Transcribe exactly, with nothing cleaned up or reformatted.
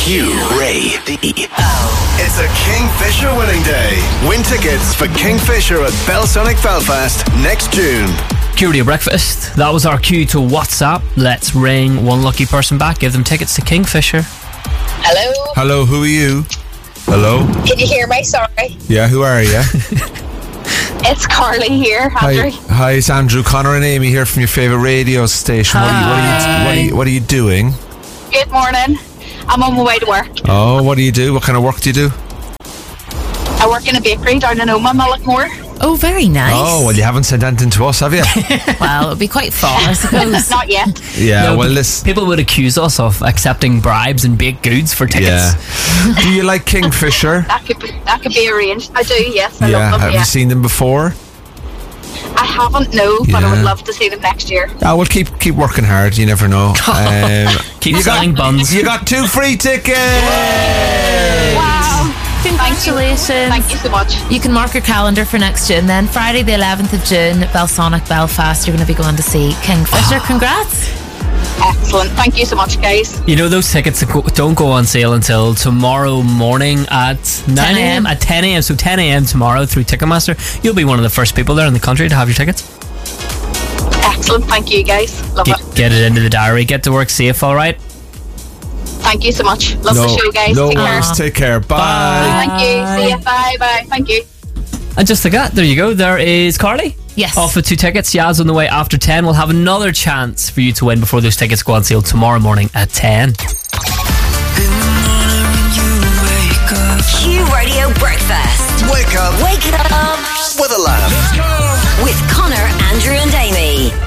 Q Radio. It's a Kingfisher winning day. Win tickets for Kingfisher at Belsonic Belfast next June. Q Radio Breakfast. That was our cue to WhatsApp. Let's ring one lucky person back. Give them tickets to Kingfisher. Hello. Hello, who are you? Hello. Can you hear me? Sorry. Yeah, who are you? It's Carly here, Andrew. Hi, hi, it's Andrew, Connor and Amy here from your favourite radio station. What are, you, what, are you, what, are you, what are you doing? Good morning. I'm on my way to work. Oh, what do you do? What kind of work do you do? I work in a bakery down in Oma, Mullaghmore. Oh, very nice. Oh, well, you haven't said anything to us, have you? Well, it would be quite far, I suppose. Not yet. Yeah, No, well, but listen. people would accuse us of accepting bribes and baked goods for tickets. Yeah. Do you like Kingfisher? That could be, that could be arranged. I do, yes. I yeah. love them, Have yeah. you seen them before? I haven't, no, but I Yeah. would love to see them next year. Ah, well, keep keep working hard. You never know. Um, Keep you selling got, buns. You got two free tickets. Wow. Congratulations. Thank you so much. You can mark your calendar for next June then. Friday the eleventh of June, Belsonic Belfast. You're going to be going to see Kingfisher. Congrats. Excellent. Thank you so much, guys. You know, those tickets don't go on sale until tomorrow morning at nine a.m. At ten a.m. So ten a.m. tomorrow through Ticketmaster. You'll be one of the first people there in the country to have your tickets. Excellent. Thank you, guys. Love Get, it. get it into the diary. Get to work safe, all right? Thank you so much. Love no, the show, guys. No Take care. worries. Take care. Bye. Thank you. See you. Bye. Bye. Thank you. And just like that, there you go. There is Carly. Yes. Off with two tickets. Yaz on the way after ten. We'll have another chance for you to win before those tickets go on sale tomorrow morning at ten. Q Radio Breakfast. Wake up Wake up with a laugh. with Connor, Andrew and Amy.